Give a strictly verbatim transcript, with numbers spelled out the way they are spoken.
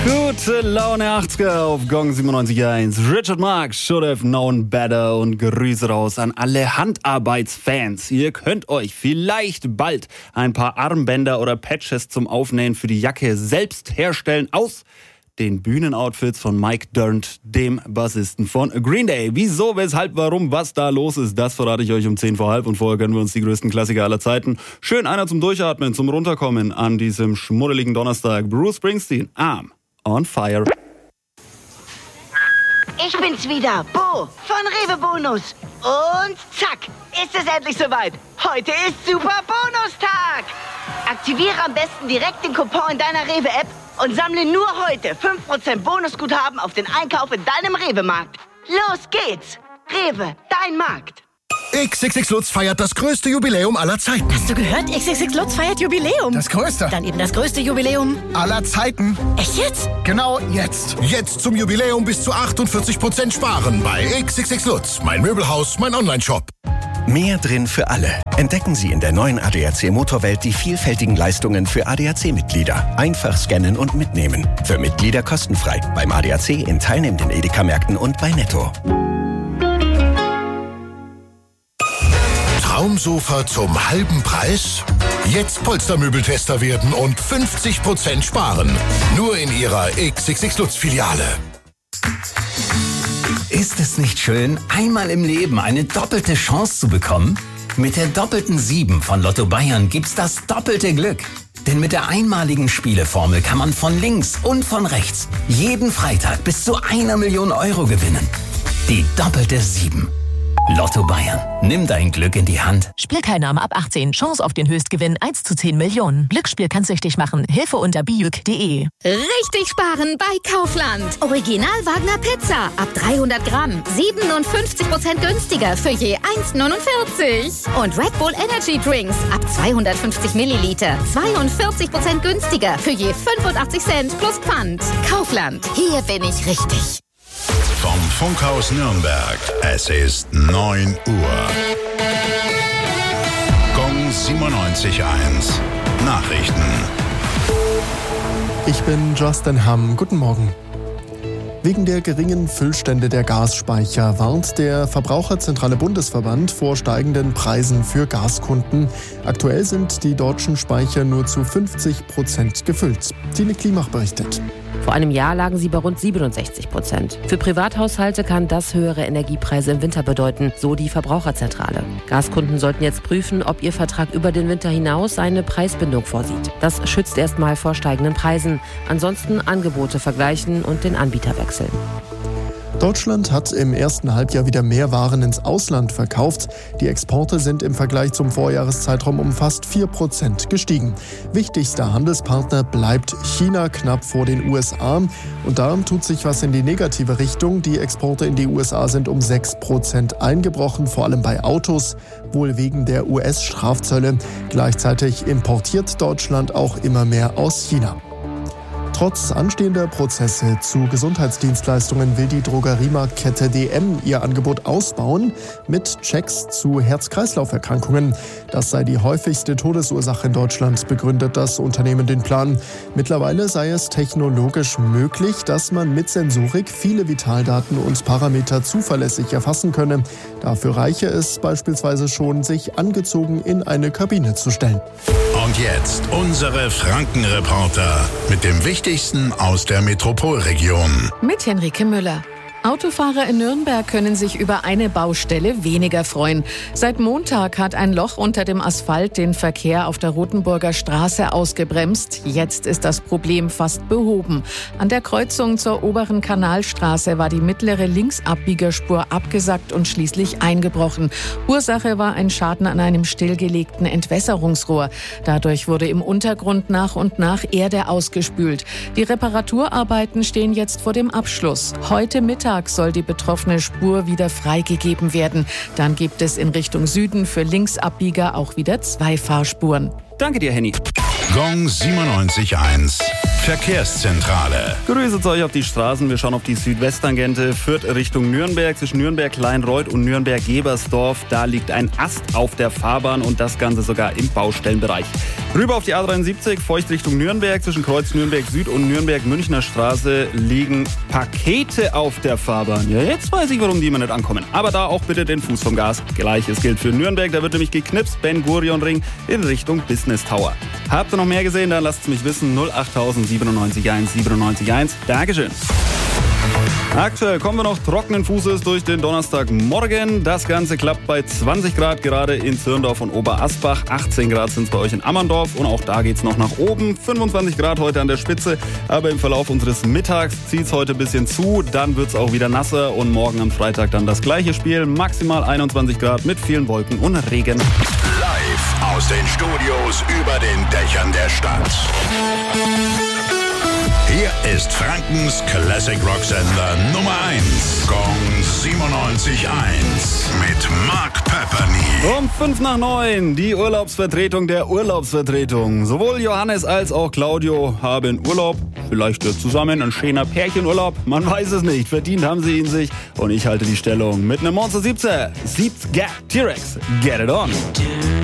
Gute Laune achtziger auf Gong siebenundneunzig Komma eins. Richard Marx should have known better und Grüße raus an alle Handarbeitsfans. Ihr könnt euch vielleicht bald ein paar Armbänder oder Patches zum Aufnähen für die Jacke selbst herstellen aus den Bühnenoutfits von Mike Dirnt, dem Bassisten von Green Day. Wieso, weshalb, warum, was da los ist, das verrate ich euch um zehn vor halb. Und vorher gönnen wir uns die größten Klassiker aller Zeiten. Schön einer zum Durchatmen, zum Runterkommen an diesem schmuddeligen Donnerstag. Bruce Springsteen, I'm on fire. Ich bin's wieder, Bo von Rewe Bonus. Und zack, ist es endlich soweit. Heute ist Super Bonustag. Aktiviere am besten direkt den Coupon in deiner Rewe-App und sammle nur heute fünf Prozent Bonusguthaben auf den Einkauf in deinem Rewe-Markt. Los geht's. Rewe, dein Markt. X X X Lutz feiert das größte Jubiläum aller Zeiten. Hast du gehört? X X X Lutz feiert Jubiläum. Das größte? Dann eben das größte Jubiläum aller Zeiten. Echt jetzt? Genau jetzt. Jetzt zum Jubiläum bis zu achtundvierzig Prozent sparen bei X X X Lutz. Mein Möbelhaus, mein Onlineshop. Mehr drin für alle. Entdecken Sie in der neuen A D A C Motorwelt die vielfältigen Leistungen für A D A C-Mitglieder. Einfach scannen und mitnehmen. Für Mitglieder kostenfrei. Beim A D A C in teilnehmenden Edeka-Märkten und bei Netto. Traumsofa zum halben Preis? Jetzt Polstermöbeltester werden und fünfzig Prozent sparen. Nur in Ihrer X X X Lutz Filiale. Ist es nicht schön, einmal im Leben eine doppelte Chance zu bekommen? Mit der doppelten sieben von Lotto Bayern gibt's das doppelte Glück. Denn mit der einmaligen Spieleformel kann man von links und von rechts jeden Freitag bis zu einer Million Euro gewinnen. Die doppelte sieben. Lotto Bayern. Nimm dein Glück in die Hand. Spielteilnahme ab achtzehn. Chance auf den Höchstgewinn eins zu zehn Millionen. Glücksspiel kann süchtig machen. Hilfe unter bijuk punkt de. Richtig sparen bei Kaufland. Original Wagner Pizza. Ab dreihundert Gramm. siebenundfünfzig Prozent günstiger für je eins neunundvierzig. Und Red Bull Energy Drinks. Ab zweihundertfünfzig Milliliter. zweiundvierzig Prozent günstiger für je fünfundachtzig Cent plus Pfand. Kaufland. Hier bin ich richtig. Vom Funkhaus Nürnberg. Es ist neun Uhr. Gong siebenundneunzig Komma eins. Nachrichten. Ich bin Justin Hamm. Guten Morgen. Wegen der geringen Füllstände der Gasspeicher warnt der Verbraucherzentrale Bundesverband vor steigenden Preisen für Gaskunden. Aktuell sind die deutschen Speicher nur zu fünfzig Prozent gefüllt. Tine Klimach berichtet. Vor einem Jahr lagen sie bei rund siebenundsechzig Prozent. Für Privathaushalte kann das höhere Energiepreise im Winter bedeuten, so die Verbraucherzentrale. Gaskunden sollten jetzt prüfen, ob ihr Vertrag über den Winter hinaus eine Preisbindung vorsieht. Das schützt erstmal vor steigenden Preisen. Ansonsten Angebote vergleichen und den Anbieter wechseln. Deutschland hat im ersten Halbjahr wieder mehr Waren ins Ausland verkauft. Die Exporte sind im Vergleich zum Vorjahreszeitraum um fast vier Prozent gestiegen. Wichtigster Handelspartner bleibt China knapp vor den U S A. Und da tut sich was in die negative Richtung. Die Exporte in die U S A sind um sechs Prozent eingebrochen, vor allem bei Autos, wohl wegen der U S-Strafzölle. Gleichzeitig importiert Deutschland auch immer mehr aus China. Trotz anstehender Prozesse zu Gesundheitsdienstleistungen will die Drogeriemarktkette D M ihr Angebot ausbauen mit Checks zu Herz-Kreislauf-Erkrankungen. Das sei die häufigste Todesursache in Deutschland, begründet das Unternehmen den Plan. Mittlerweile sei es technologisch möglich, dass man mit Sensorik viele Vitaldaten und Parameter zuverlässig erfassen könne. Dafür reiche es beispielsweise schon, sich angezogen in eine Kabine zu stellen. Und jetzt unsere Frankenreporter mit dem Wichtigsten aus der Metropolregion. Mit Henrike Müller. Autofahrer in Nürnberg können sich über eine Baustelle weniger freuen. Seit Montag hat ein Loch unter dem Asphalt den Verkehr auf der Rothenburger Straße ausgebremst. Jetzt ist das Problem fast behoben. An der Kreuzung zur oberen Kanalstraße war die mittlere Linksabbiegerspur abgesackt und schließlich eingebrochen. Ursache war ein Schaden an einem stillgelegten Entwässerungsrohr. Dadurch wurde im Untergrund nach und nach Erde ausgespült. Die Reparaturarbeiten stehen jetzt vor dem Abschluss. Heute Mittag soll die betroffene Spur wieder freigegeben werden. Dann gibt es in Richtung Süden für Linksabbieger auch wieder zwei Fahrspuren. Danke dir, Henny. Gong siebenundneunzig Komma eins. Verkehrszentrale. Grüße zu euch auf die Straßen. Wir schauen auf die Südwesttangente. Fürth Richtung Nürnberg. Zwischen Nürnberg-Kleinreuth und Nürnberg-Gebersdorf. Da liegt ein Ast auf der Fahrbahn und das Ganze sogar im Baustellenbereich. Rüber auf die A dreiundsiebzig, Feucht Richtung Nürnberg. Zwischen Kreuz Nürnberg Süd und Nürnberg-Münchner Straße liegen Pakete auf der Fahrbahn. Ja, jetzt weiß ich, warum die immer nicht ankommen. Aber da auch bitte den Fuß vom Gas. Gleiches gilt für Nürnberg. Da wird nämlich geknipst. Ben-Gurion-Ring in Richtung Business Tower. Habt ihr noch mehr gesehen? Dann lasst es mich wissen. null acht null siebenundneunzig eins siebenundneunzig eins. Dankeschön. Aktuell kommen wir noch trockenen Fußes durch den Donnerstagmorgen. Das Ganze klappt bei zwanzig Grad gerade in Zirndorf und Oberasbach. achtzehn Grad sind es bei euch in Ammerndorf und auch da geht es noch nach oben. fünfundzwanzig Grad heute an der Spitze, aber im Verlauf unseres Mittags zieht es heute ein bisschen zu. Dann wird es auch wieder nasser und morgen am Freitag dann das gleiche Spiel. Maximal einundzwanzig Grad mit vielen Wolken und Regen. Live aus den Studios über den Dächern der Stadt. Hier ist Frankens Classic Rock Sender Nummer eins. Gong siebenundneunzig Komma eins mit Mark Pepperny. Um fünf nach neun, die Urlaubsvertretung der Urlaubsvertretung. Sowohl Johannes als auch Claudio haben Urlaub. Vielleicht wird zusammen ein schöner Pärchenurlaub. Man weiß es nicht. Verdient haben sie ihn sich. Und ich halte die Stellung mit einem Monster siebzehn. siebzehn T-Rex. Get it on.